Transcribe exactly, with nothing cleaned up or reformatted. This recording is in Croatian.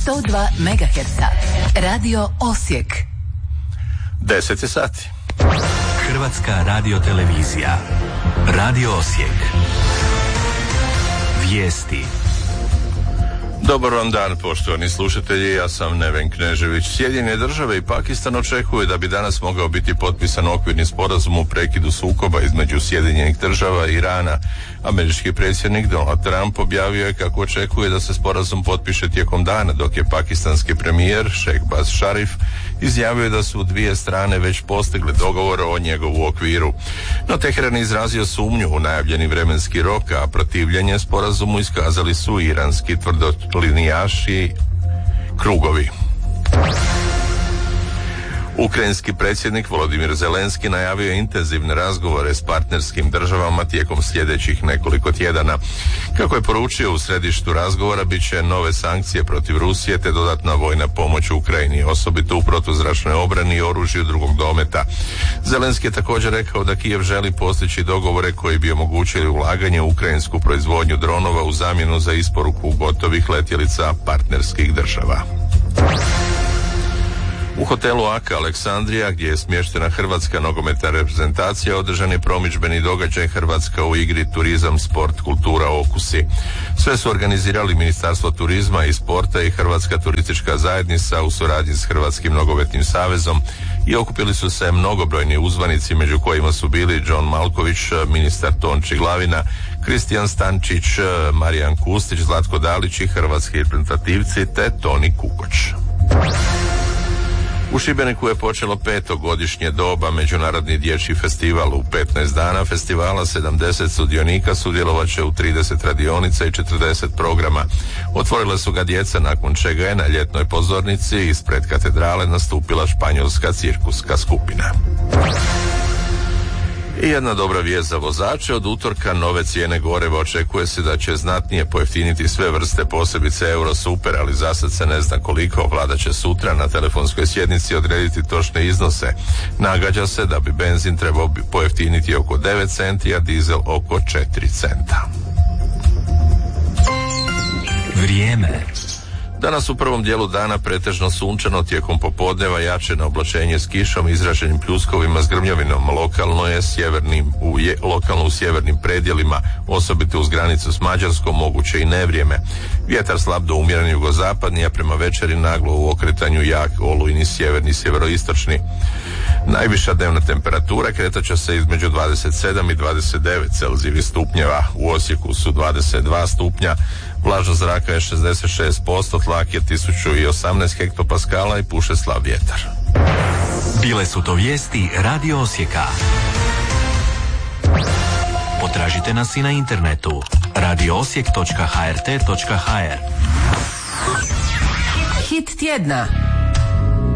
sto dva megaherca. Radio Osijek. deset je sati. Hrvatska radiotelevizija. Radio Osijek. Vijesti. Dobar vam dan, poštovani slušatelji, ja sam Neven Knežević. Sjedinjene države i Pakistan očekuju da bi danas mogao biti potpisan okvirni sporazum u prekidu sukoba između Sjedinjenih država i Irana. Američki predsjednik Donald Trump objavio je kako očekuje da se sporazum potpiše tijekom dana, dok je pakistanski premijer Shehbaz Sharif izjavio da su dvije strane već postigli dogovor o njegovu okviru. No Teheran izrazio sumnju u najavljeni vremenski rok, a protivljenje sporazumu iskazali su iranski tvrdolinijaši krugovi. Ukrajinski predsjednik Volodimir Zelenski najavio je intenzivne razgovore s partnerskim državama tijekom sljedećih nekoliko tjedana. Kako je poručio, u središtu razgovora bit će nove sankcije protiv Rusije te dodatna vojna pomoć Ukrajini, osobito u protuzračnoj obrani i oružju drugog dometa. Zelenski je također rekao da Kijev želi postići dogovore koji bi omogućili ulaganje u ukrajinsku proizvodnju dronova u zamjenu za isporuku gotovih letjelica partnerskih država. U hotelu Aka Aleksandrija, gdje je smještena hrvatska nogometna reprezentacija, održan je promidžbeni događaj Hrvatska u igri, turizam, sport, kultura, okusi. Sve su organizirali Ministarstvo turizma i sporta i Hrvatska turistička zajednica u suradnji s Hrvatskim nogometnim savezom i okupili su se mnogobrojni uzvanici, među kojima su bili John Malković, ministar Tonči Glavina, Kristijan Stančić, Marijan Kustić, Zlatko Dalić i hrvatski reprezentativci te Toni Kukoč. U Šibeniku je počelo petogodišnje doba Međunarodni dječji festival. U petnaest dana festivala sedamdeset sudionika sudjelovat će u trideset radionica i četrdeset programa. Otvorile su ga djeca, nakon čega je na ljetnoj pozornici ispred katedrale nastupila španjolska cirkuska skupina. I jedna dobra vijest za vozače, od utorka nove cijene goriva očekuje se da će znatnije pojeftiniti sve vrste, posebice Euro Super, ali za sad se ne zna koliko. Vlada će sutra na telefonskoj sjednici odrediti točne iznose. Nagađa se da bi benzin trebao pojeftiniti oko devet centi, a dizel oko četiri centa. Vrijeme. Danas u prvom dijelu dana pretežno sunčano, tijekom popodneva jačeno oblačenje s kišom, izraženim pljuskovima s grmljavinom. Lokalno je sjevernim, u je, lokalno u sjevernim predjelima, osobito uz granicu s Mađarskom, moguće i nevrijeme. Vjetar slab do umjeren jugozapadni, a prema večeri naglo u okretanju jak olujni sjeverni sjeveroistočni. Najviša dnevna temperatura kretat će se između dvadeset sedam i dvadeset devet celzijevih stupnjeva. U Osijeku su dvadeset dva stupnja, vlažnost zraka je šezdeset šest posto, tlak je tisuću osamnaest hektopaskala i puše slab vjetar. Bile su to vijesti Radio Osijeka. Potražite nas i na internetu radio osijek točka h r t točka h r. Hit tjedna.